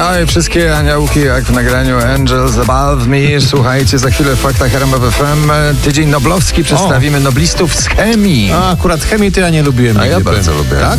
No i wszystkie aniołki jak w nagraniu Angels Above Me. Słuchajcie, za chwilę w Faktach RMF FM tydzień noblowski. Przedstawimy noblistów z chemii. A akurat chemii to ja nie lubiłem. A ja bardzo lubię. Tak?